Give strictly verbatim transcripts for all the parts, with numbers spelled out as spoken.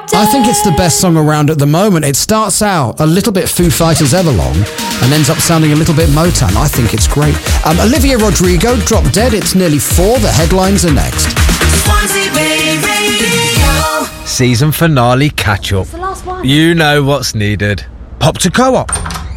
I think it's the best song around at the moment. It starts out a little bit Foo Fighters Everlong and ends up sounding a little bit Motown. I think it's great. Um, Olivia Rodrigo, Drop Dead. It's nearly four. The headlines are next. Swansea Bay Radio. Season finale catch-up. It's the last one. You know what's needed. Pop to Co-op.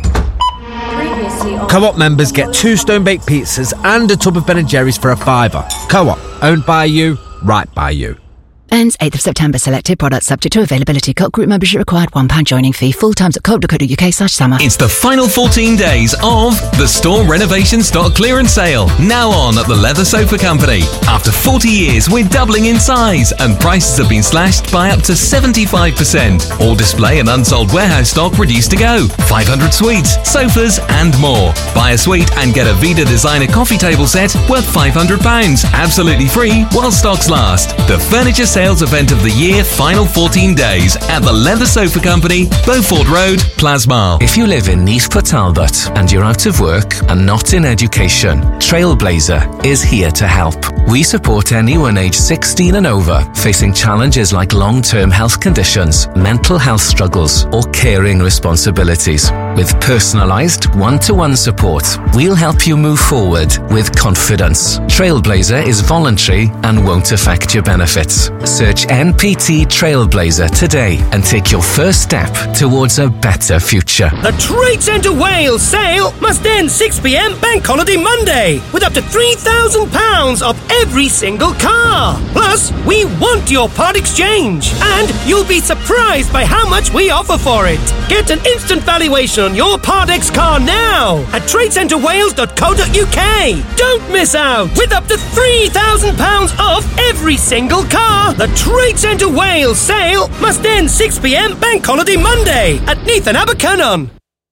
Co-op members get two stone-baked pizzas and a tub of Ben and Jerry's for a fiver. Co-op, owned by you, right by you. Ends eighth of September. Selected products subject to availability. Co-op group membership required. one pound joining fee. Full times at co-op dot co dot uk slash summer. It's the final fourteen days of the Store Renovation Stock Clearance Sale. Now on at the Leather Sofa Company. After forty years, we're doubling in size and prices have been slashed by up to seventy-five percent. All display and unsold warehouse stock reduced to go. five hundred suites, sofas and more. Buy a suite and get a Vida Designer coffee table set worth five hundred pounds. Absolutely free while stocks last. The Furniture Sale Sales event of the year, final fourteen days at the Leather Sofa Company, Beaufort Road, Plasmar. If you live in Neath Port Talbot and you're out of work and not in education, Trailblazer is here to help. We support anyone aged sixteen and over facing challenges like long-term health conditions, mental health struggles, or caring responsibilities. With personalised, one-to-one support, we'll help you move forward with confidence. Trailblazer is voluntary and won't affect your benefits. Search N P T Trailblazer today and take your first step towards a better future. The Trade Centre Wales sale must end six p m Bank Holiday Monday with up to three thousand pounds off every single car. Plus, we want your part exchange and you'll be surprised by how much we offer for it. Get an instant valuation on your Part X car now at trade centre wales dot co dot uk. Don't miss out with up to three thousand pounds off every single car. The Trade Centre Wales sale must end six p m Bank Holiday Monday at Neath and Abercynon.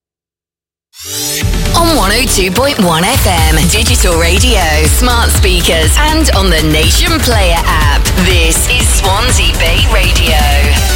On one oh two point one F M, digital radio, smart speakers, and on the Nation Player app. This is Swansea Bay Radio.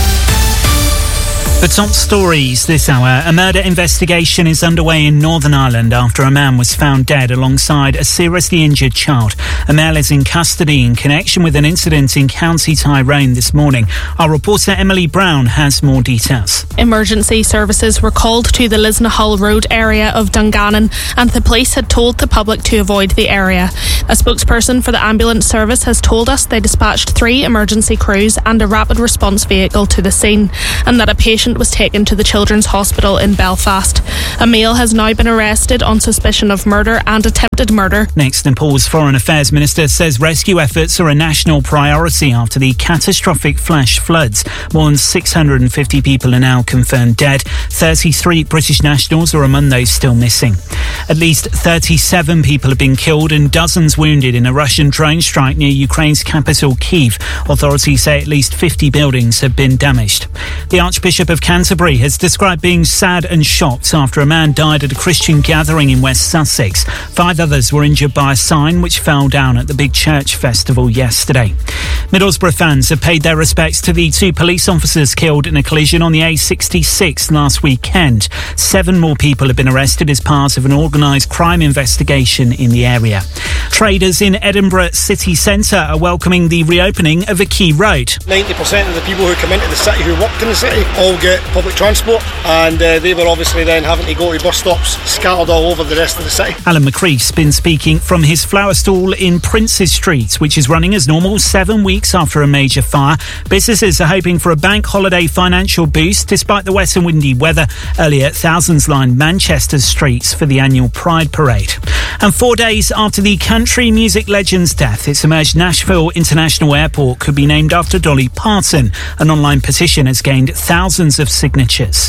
The top stories this hour. A murder investigation is underway in Northern Ireland after a man was found dead alongside a seriously injured child. A male is in custody in connection with an incident in County Tyrone this morning. Our reporter Emily Brown has more details. Emergency services were called to the Lisnahull Road area of Dungannon and the police had told the public to avoid the area. A spokesperson for the ambulance service has told us they dispatched three emergency crews and a rapid response vehicle to the scene and that a patient was taken to the Children's Hospital in Belfast. A male has now been arrested on suspicion of murder and attempted murder. Next, Nepal's Foreign Affairs Minister says rescue efforts are a national priority after the catastrophic flash floods. More than six hundred fifty people are now confirmed dead. thirty-three British nationals are among those still missing. At least thirty-seven people have been killed and dozens wounded in a Russian drone strike near Ukraine's capital, Kyiv. Authorities say at least fifty buildings have been damaged. The Archbishop of Canterbury has described being sad and shocked after a man died at a Christian gathering in West Sussex. Five others were injured by a sign which fell down at the Big Church Festival yesterday. Middlesbrough fans have paid their respects to the two police officers killed in a collision on the A sixty-six last weekend. Seven more people have been arrested as part of an organised crime investigation in the area. Traders in Edinburgh city centre are welcoming the reopening of a key road. ninety percent of the people who come into the city who work in the city all get public transport, and uh, they were obviously then having to go to bus stops scattered all over the rest of the city. Alan McCree's been speaking from his flower stall in Princes Street, which is running as normal seven weeks after a major fire. Businesses are hoping for a bank holiday financial boost despite the wet and windy weather. Earlier, thousands lined Manchester's streets for the annual Pride Parade. And four days after the country music legend's death, it's emerged Nashville International Airport could be named after Dolly Parton. An online petition has gained thousands of signatures.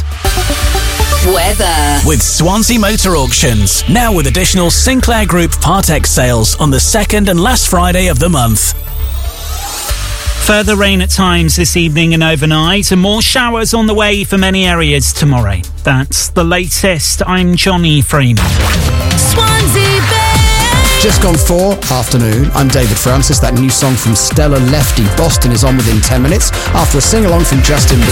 Weather. With Swansea Motor Auctions, now with additional Sinclair Group Part X sales on the second and last Friday of the month. Further rain at times this evening and overnight, and more showers on the way for many areas tomorrow. That's the latest. I'm Johnny Freeman. Swansea Bay. Just gone four afternoon. I'm David Francis. That new song from Stella Lefty, Boston, is on within ten minutes after a sing-along from Justin Bieber.